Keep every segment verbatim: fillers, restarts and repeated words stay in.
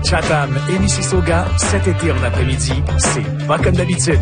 Chatham et Mississauga, cet été en après-midi, c'est pas comme d'habitude.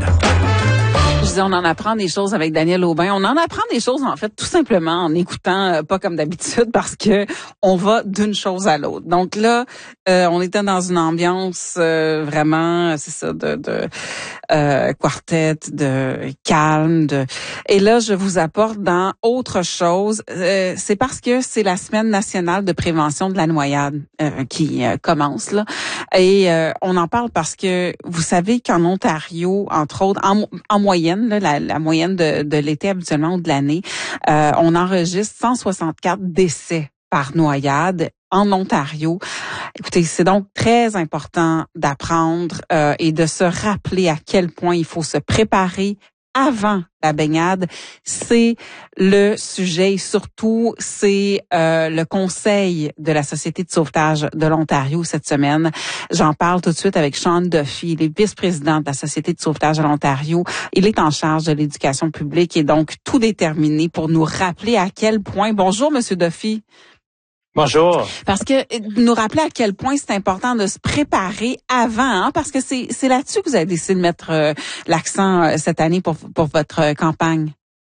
Je disais, on en apprend des choses avec Daniel Aubin. On en apprend des choses, en fait, tout simplement en écoutant euh, pas comme d'habitude parce que on va d'une chose à l'autre. Donc là, euh, on était dans une ambiance euh, vraiment, c'est ça, de, de euh, quartet, de calme. De... Et là, je vous apporte dans autre chose. Euh, c'est parce que c'est la Semaine nationale de prévention de la noyade euh, qui euh, commence, là. Et euh, on en parle parce que vous savez qu'en Ontario, entre autres, en, en moyenne, là, la, la moyenne de, de l'été habituellement ou de l'année, euh, on enregistre cent soixante-quatre décès par noyade en Ontario. Écoutez, c'est donc très important d'apprendre euh, et de se rappeler à quel point il faut se préparer avant la baignade. C'est le sujet et surtout, c'est euh, le conseil de la Société de sauvetage de l'Ontario cette semaine. J'en parle tout de suite avec Sean Duffy, il est vice-président de la Société de sauvetage de l'Ontario. Il est en charge de l'éducation publique et donc tout déterminé pour nous rappeler à quel point... Bonjour, Monsieur Duffy. Bonjour. Parce que nous rappeler à quel point c'est important de se préparer avant, hein, parce que c'est c'est là-dessus que vous avez décidé de mettre euh, l'accent euh, cette année pour pour votre euh, campagne.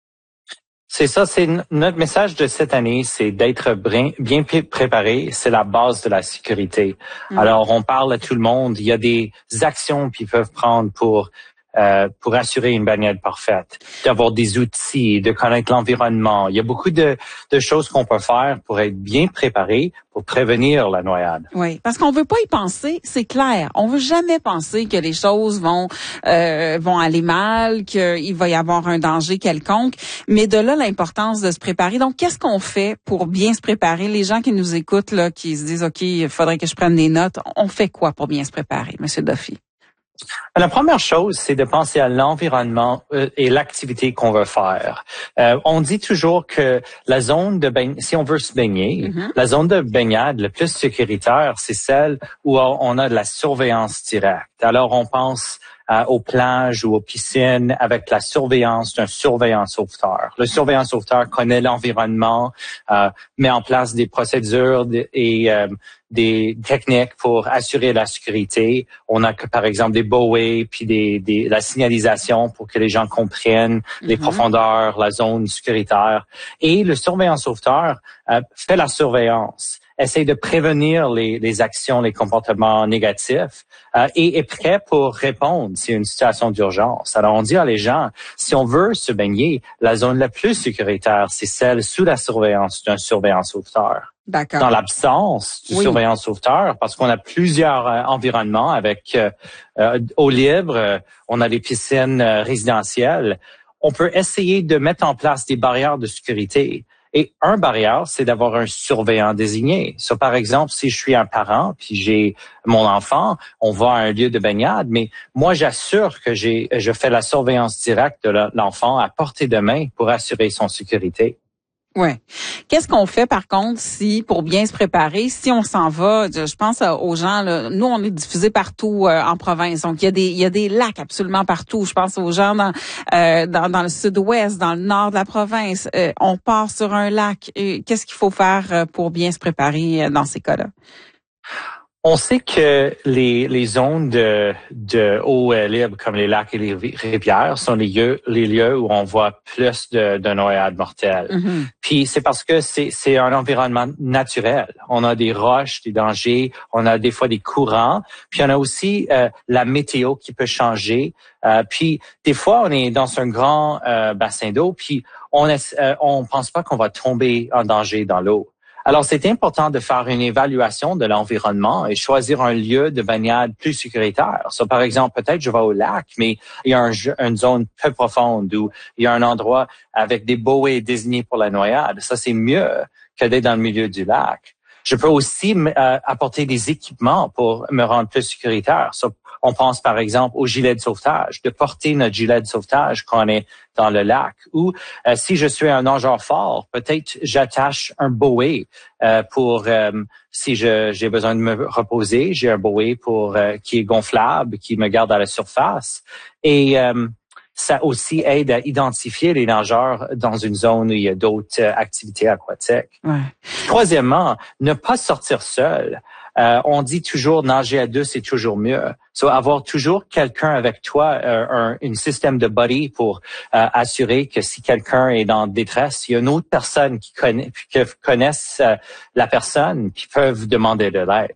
C'est ça, c'est n- notre message de cette année, c'est d'être bien, bien préparé. C'est la base de la sécurité. Mmh. Alors, on parle à tout le monde. Il y a des actions qu'ils peuvent prendre pour Euh, pour assurer une baignade parfaite, d'avoir des outils, de connaître l'environnement. Il y a beaucoup de, de choses qu'on peut faire pour être bien préparé pour prévenir la noyade. Oui, parce qu'on veut pas y penser, c'est clair. On veut jamais penser que les choses vont euh, vont aller mal, qu'il va y avoir un danger quelconque. Mais de là l'importance de se préparer. Donc, qu'est-ce qu'on fait pour bien se préparer? Les gens qui nous écoutent là, qui se disent ok, il faudrait que je prenne des notes. On fait quoi pour bien se préparer, Monsieur Duffy? La première chose, c'est de penser à l'environnement et l'activité qu'on veut faire. Euh, on dit toujours que la zone de baignade, si on veut se baigner, mm-hmm. la zone de baignade le plus sécuritaire, c'est celle où on a de la surveillance directe. Alors, on pense euh, aux plages ou aux piscines avec la surveillance d'un surveillant sauveteur. Le surveillant sauveteur connaît l'environnement, euh, met en place des procédures et euh, des techniques pour assurer la sécurité. On a par exemple des buoys puis des, des la signalisation pour que les gens comprennent mm-hmm. les profondeurs, la zone sécuritaire. Et le surveillant sauveteur euh, fait la surveillance, essaie de prévenir les, les actions, les comportements négatifs euh, et est prêt pour répondre s'il y a une situation d'urgence. Alors on dit à les gens, si on veut se baigner, la zone la plus sécuritaire, c'est celle sous la surveillance d'un surveillant sauveteur. D'accord. Dans l'absence du oui. surveillant sauveteur, parce qu'on a plusieurs euh, environnements avec euh, euh, eau libre, euh, on a des piscines euh, résidentielles, on peut essayer de mettre en place des barrières de sécurité. Et un barrière, c'est d'avoir un surveillant désigné. So, par exemple, si je suis un parent puis j'ai mon enfant, on va à un lieu de baignade, mais moi, j'assure que j'ai, je fais la surveillance directe de l'enfant à portée de main pour assurer son sécurité. Ouais. Qu'est-ce qu'on fait par contre si, pour bien se préparer, si on s'en va, je pense aux gens, là, nous on est diffusés partout euh, en province, donc il y a des il y a des lacs absolument partout. Je pense aux gens dans euh, dans, dans le sud-ouest, dans le nord de la province. Euh, on part sur un lac. Euh, qu'est-ce qu'il faut faire pour bien se préparer dans ces cas-là? On sait que les, les zones de, de eau libre, comme les lacs et les rivières, sont les lieux, les lieux où on voit plus de, de noyades mortelles. Mm-hmm. Puis c'est parce que c'est, c'est un environnement naturel. On a des roches, des dangers, on a des fois des courants, puis on a aussi euh, la météo qui peut changer. Euh, puis des fois, on est dans un grand euh, bassin d'eau, puis on est, euh, on pense pas qu'on va tomber en danger dans l'eau. Alors, c'est important de faire une évaluation de l'environnement et choisir un lieu de baignade plus sécuritaire. So, par exemple, peut-être je vais au lac, mais il y a un, une zone peu profonde où il y a un endroit avec des buoys désignés pour la noyade. Ça, c'est mieux que d'être dans le milieu du lac. Je peux aussi euh, apporter des équipements pour me rendre plus sécuritaire. So, on pense par exemple au gilet de sauvetage, de porter notre gilet de sauvetage quand on est dans le lac. Ou euh, si je suis un nageur fort, peut-être j'attache un buoy euh, pour euh, si je, j'ai besoin de me reposer, j'ai un buoy pour euh, qui est gonflable, qui me garde à la surface. Et euh, ça aussi aide à identifier les nageurs dans une zone où il y a d'autres euh, activités aquatiques. Ouais. Troisièmement, ne pas sortir seul. Euh, on dit toujours nager à deux, c'est toujours mieux. So, avoir toujours quelqu'un avec toi, euh, un, un système de buddy pour euh, assurer que si quelqu'un est dans détresse, il y a une autre personne qui connaît, qui connaissent euh, la personne, qui peuvent demander de l'aide.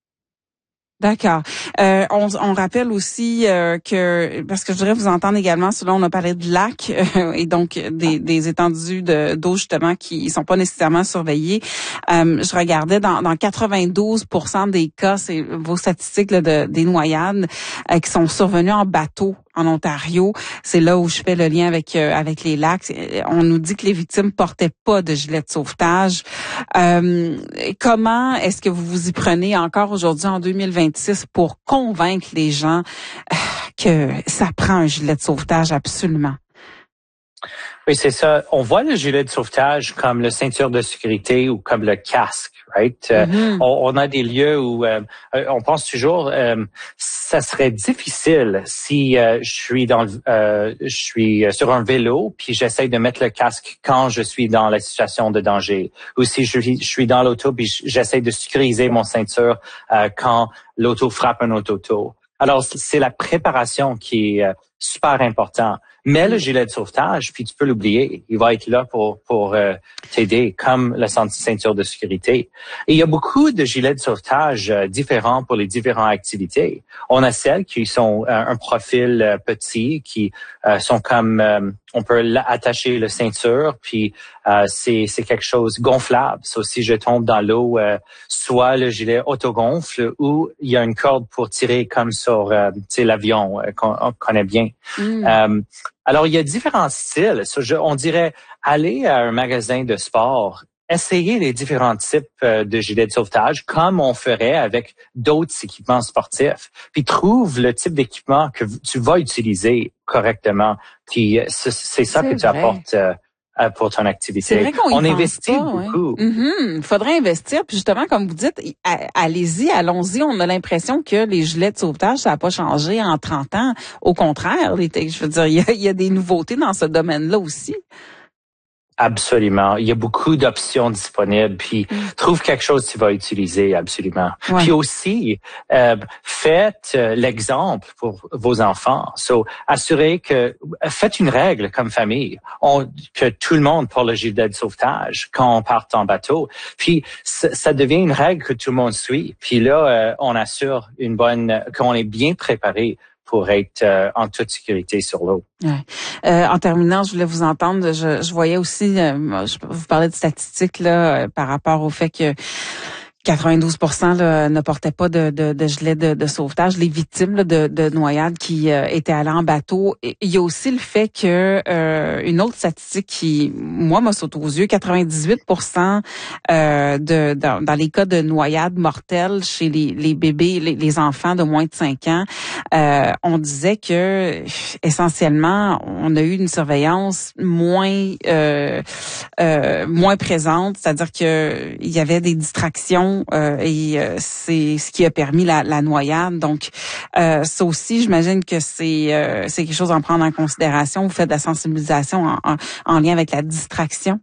D'accord. Euh, on, on rappelle aussi euh, que, parce que je voudrais vous entendre également, selon on a parlé de lacs euh, et donc des, des étendues de, d'eau justement qui sont pas nécessairement surveillées. Euh, je regardais dans, dans quatre-vingt-douze pour cent des cas, c'est vos statistiques là, de, des noyades euh, qui sont survenues en bateau en Ontario. C'est là où je fais le lien avec euh, avec les lacs. On nous dit que les victimes portaient pas de gilet de sauvetage. Euh, comment est-ce que vous vous y prenez encore aujourd'hui en deux mille vingt-six pour convaincre les gens euh, que ça prend un gilet de sauvetage absolument? Oui, c'est ça. On voit le gilet de sauvetage comme le ceinture de sécurité ou comme le casque, right? Mm-hmm. Euh, on, on a des lieux où euh, on pense toujours, euh, ça serait difficile si euh, je suis dans, euh, je suis sur un vélo puis j'essaie de mettre le casque quand je suis dans la situation de danger, ou si je, je suis dans l'auto puis j'essaie de sécuriser mon ceinture euh, quand l'auto frappe un auto. Alors, c'est la préparation qui est euh, super important. Mais le gilet de sauvetage, puis tu peux l'oublier, il va être là pour pour euh, t'aider, comme la ceinture de sécurité. Et il y a beaucoup de gilets de sauvetage euh, différents pour les différentes activités. On a celles qui sont euh, un profil euh, petit, qui euh, sont comme euh, on peut attacher le ceinture, puis euh, c'est c'est quelque chose gonflable. So, si je tombe dans l'eau, euh, soit le gilet autogonfle ou il y a une corde pour tirer comme sur euh, l'avion euh, qu'on on connaît bien. Mm. Euh, alors, il y a différents styles. So, je, on dirait aller à un magasin de sport, essayer les différents types euh, de gilets de sauvetage comme on ferait avec d'autres équipements sportifs. Puis trouve le type d'équipement que tu vas utiliser correctement. Puis c'est, c'est ça c'est que tu vrai. apportes euh, pour ton activité. C'est vrai qu'on on investit pas, beaucoup. Ouais. Mm-hmm. Faudrait investir. Puis justement, comme vous dites, allez-y, allons-y. On a l'impression que les gilets de sauvetage, ça n'a pas changé en trente ans. Au contraire, les, je veux dire, il y a, il y a des nouveautés dans ce domaine-là aussi. Absolument. Il y a beaucoup d'options disponibles. Puis, mm. trouve quelque chose que tu vas utiliser, absolument. Ouais. Puis aussi, euh, faites euh, l'exemple pour vos enfants. So, assurez que, faites une règle comme famille, on, que tout le monde porte le gilet de sauvetage quand on part en bateau. Puis, ça, ça devient une règle que tout le monde suit. Puis là, euh, on assure une bonne, qu'on est bien préparé pour être euh, en toute sécurité sur l'eau. Ouais. Euh, en terminant, je voulais vous entendre. Je, je voyais aussi, euh, je vous parlais de statistiques là euh, par rapport au fait que quatre-vingt-douze pour cent là, ne portaient pas de, de, de gilet de, de sauvetage. Les victimes là, de, de noyades qui euh, étaient allées en bateau. Et il y a aussi le fait que euh, une autre statistique qui, moi, m'a sauté aux yeux, quatre-vingt-dix-huit pour cent euh, de dans, dans les cas de noyades mortelles chez les, les bébés, les, les enfants de moins de cinq ans, euh, on disait que essentiellement, on a eu une surveillance moins euh, euh, moins présente, c'est-à-dire que il y avait des distractions. Euh, et euh, c'est ce qui a permis la, la noyade. Donc, euh, ça aussi, j'imagine que c'est euh, c'est quelque chose à prendre en considération. Vous faites de la sensibilisation en, en, en lien avec la distraction.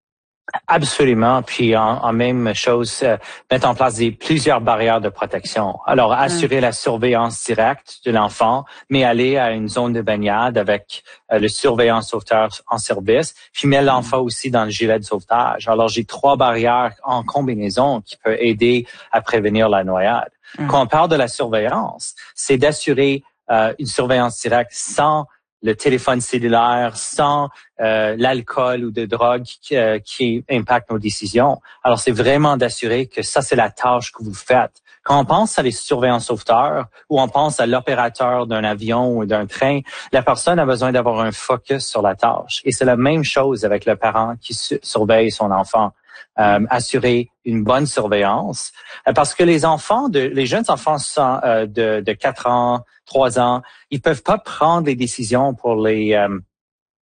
Absolument. Puis en, en même chose, euh, mettre en place des, plusieurs barrières de protection. Alors, assurer mmh. la surveillance directe de l'enfant, mais aller à une zone de baignade avec euh, le surveillant sauveteur en service, puis mettre l'enfant mmh. aussi dans le gilet de sauvetage. Alors, j'ai trois barrières en combinaison qui peuvent aider à prévenir la noyade. Mmh. Quand on parle de la surveillance, c'est d'assurer euh, une surveillance directe sans le téléphone cellulaire, sans euh, l'alcool ou de drogue qui, euh, qui impactent nos décisions. Alors, c'est vraiment d'assurer que ça, c'est la tâche que vous faites. Quand on pense à les surveillants sauveteurs ou on pense à l'opérateur d'un avion ou d'un train, la personne a besoin d'avoir un focus sur la tâche. Et c'est la même chose avec le parent qui su- surveille son enfant. Euh, assurer une bonne surveillance, euh, parce que les enfants, de, les jeunes enfants sont, euh, de, de quatre ans, trois ans, ils peuvent pas prendre les décisions pour les euh,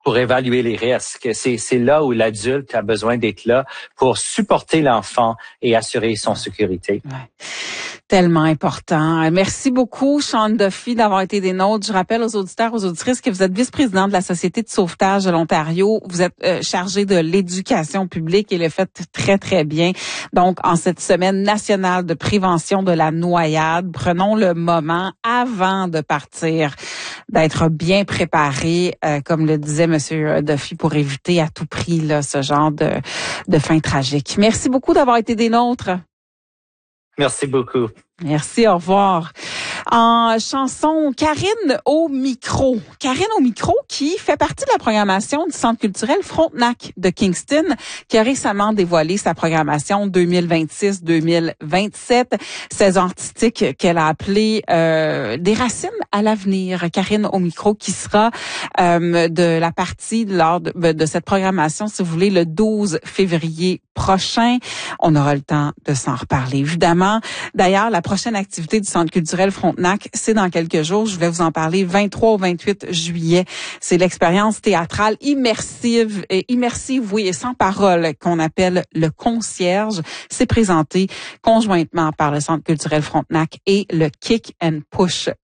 pour évaluer les risques. C'est, c'est là où l'adulte a besoin d'être là pour supporter l'enfant et assurer son sécurité. Ouais. Tellement important. Merci beaucoup, Sean Duffy, d'avoir été des nôtres. Je rappelle aux auditeurs, aux auditrices que vous êtes vice-président de la Société de sauvetage de l'Ontario. Vous êtes euh, chargé de l'éducation publique et le faites très, très bien. Donc, en cette semaine nationale de prévention de la noyade, prenons le moment avant de partir d'être bien préparé, euh, comme le disait Monsieur Duffy, pour éviter à tout prix là, ce genre de, de fin tragique. Merci beaucoup d'avoir été des nôtres. Merci beaucoup. Merci, au revoir. En chanson, Karine au micro. Karine au micro qui fait partie de la programmation du Centre culturel Frontenac de Kingston, qui a récemment dévoilé sa programmation deux mille vingt-six deux mille vingt-sept, saison artistique qu'elle a appelée euh, Des racines à l'avenir. Karine au micro qui sera euh, de la partie lors de, de cette programmation, si vous voulez, le douze février prochain. On aura le temps de s'en reparler, évidemment. D'ailleurs, la prochaine activité du Centre culturel Frontenac, c'est dans quelques jours. Je voulais vous en parler, vingt-trois au vingt-huit juillet. C'est l'expérience théâtrale immersive, et immersive, oui, et sans parole, qu'on appelle le concierge. C'est présenté conjointement par le Centre culturel Frontenac et le Kick and Push